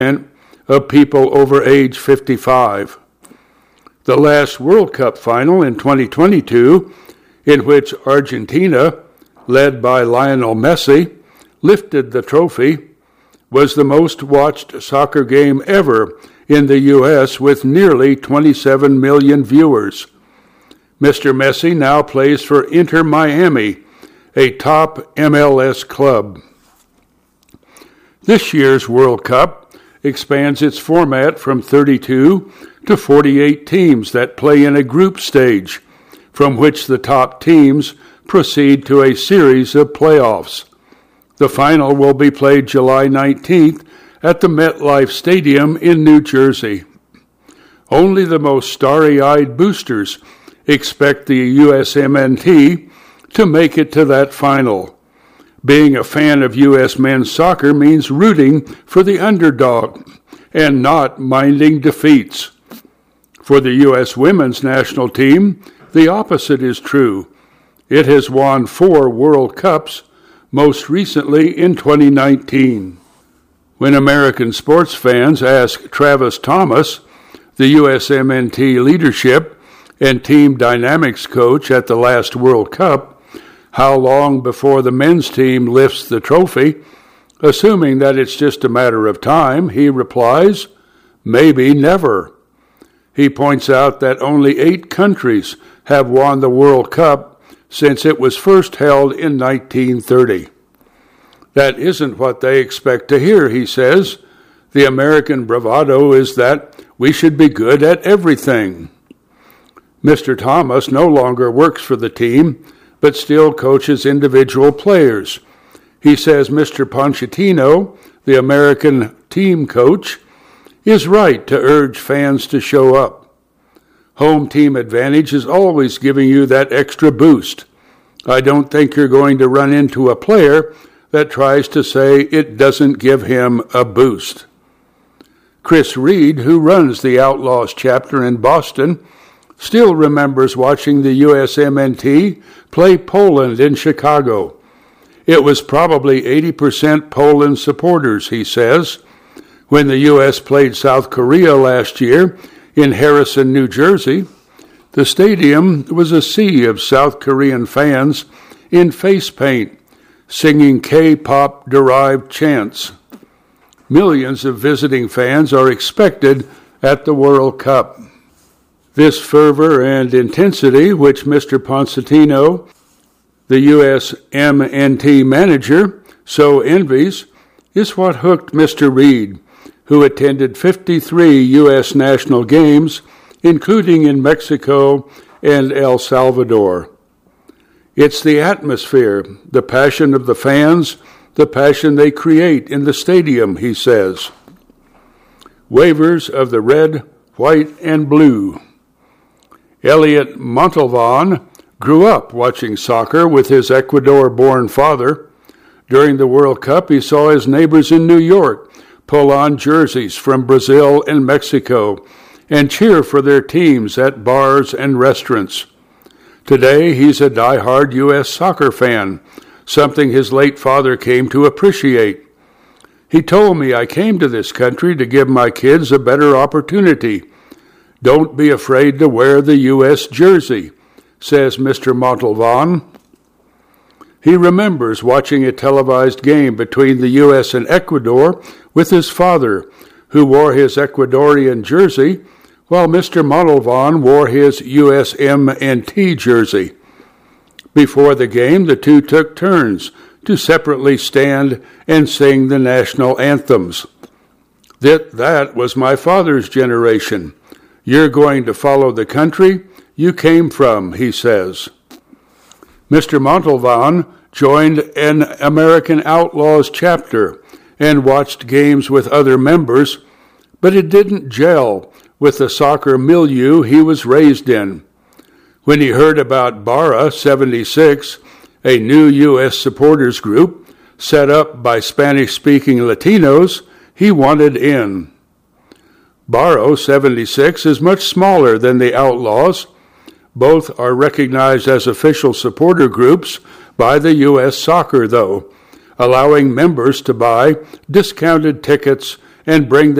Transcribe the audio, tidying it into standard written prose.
of people over age 55. The last World Cup final in 2022, in which Argentina, led by Lionel Messi, lifted the trophy, was the most watched soccer game ever in the U.S. with nearly 27 million viewers. Mr. Messi now plays for Inter Miami, a top MLS club. This year's World Cup expands its format from 32 to 48 teams that play in a group stage, from which the top teams proceed to a series of playoffs. The final will be played July 19th at the MetLife Stadium in New Jersey. Only the most starry-eyed boosters expect the USMNT to make it to that final. Being a fan of U.S. men's soccer means rooting for the underdog and not minding defeats. For the U.S. women's national team, the opposite is true. It has won 4 World Cups, most recently in 2019. When American sports fans ask Travis Thomas, the USMNT leadership and team dynamics coach at the last World Cup, how long before the men's team lifts the trophy, assuming that it's just a matter of time, he replies, maybe never. He points out that only 8 countries have won the World Cup since it was first held in 1930. That isn't what they expect to hear, he says. The American bravado is that we should be good at everything. Mr. Thomas no longer works for the team, but still coaches individual players. He says Mr. Pochettino, the American team coach, is right to urge fans to show up. Home team advantage is always giving you that extra boost. I don't think you're going to run into a player that tries to say it doesn't give him a boost. Chris Reed, who runs the Outlaws chapter in Boston, still remembers watching the USMNT play Poland in Chicago. It was probably 80% Poland supporters, he says. When the U.S. played South Korea last year in Harrison, New Jersey, the stadium was a sea of South Korean fans in face paint, singing K-pop derived chants. Millions of visiting fans are expected at the World Cup. This fervor and intensity, which Mr. Pochettino, the USMNT manager, so envies, is what hooked Mr. Reed, who attended 53 U.S. national games, including in Mexico and El Salvador. It's the atmosphere, the passion of the fans, the passion they create in the stadium, he says. Wavers of the red, white, and blue. Elliot Montalvan grew up watching soccer with his Ecuador-born father. During the World Cup, he saw his neighbors in New York pull on jerseys from Brazil and Mexico and cheer for their teams at bars and restaurants. Today, he's a die-hard U.S. soccer fan, something his late father came to appreciate. He told me, I came to this country to give my kids a better opportunity. Don't be afraid to wear the U.S. jersey, says Mr. Montalvan. He remembers watching a televised game between the U.S. and Ecuador with his father, who wore his Ecuadorian jersey, while Mr. Montalvan wore his USMNT jersey. Before the game, the two took turns to separately stand and sing the national anthems. That was my father's generation. You're going to follow the country you came from, he says. Mr. Montalvan joined an American Outlaws chapter and watched games with other members, but it didn't gel with the soccer milieu he was raised in. When he heard about Barra 76, a new U.S. supporters group set up by Spanish-speaking Latinos, he wanted in. Barra 76 is much smaller than the Outlaws. Both are recognized as official supporter groups by the U.S. Soccer, though, allowing members to buy discounted tickets and bring